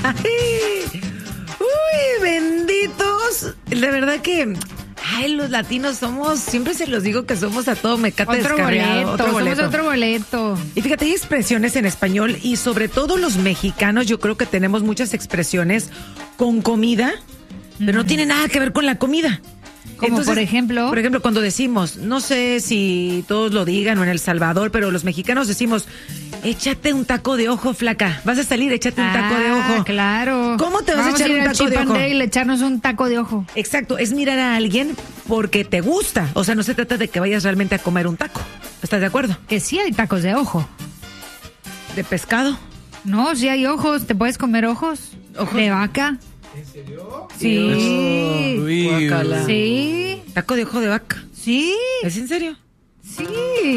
Uy, benditos. De verdad que... Ay, los latinos somos, siempre se los digo que somos a todo mecate descarriado. Somos otro boleto. Y fíjate, hay expresiones en español y sobre todo los mexicanos, yo creo que tenemos muchas expresiones con comida, pero no tiene nada que ver con la comida. Como entonces, por ejemplo, cuando decimos, no sé si todos lo digan o en El Salvador, pero los mexicanos decimos, échate un taco de ojo, flaca. Vas a salir, échate un taco de ojo. Claro. ¿Cómo te vas a echar un taco de ojo? Y echarnos un taco de ojo. Exacto, es mirar a alguien porque te gusta. O sea, no se trata de que vayas realmente a comer un taco. ¿Estás de acuerdo? Que sí hay tacos de ojo. ¿De pescado? No, sí hay ojos. ¿Te puedes comer ojos? ¿Ojos? ¿De vaca? ¿En serio? Sí. Uy, Guácala. Sí. ¿Taco de ojo de vaca? Sí. ¿Es en serio? Sí.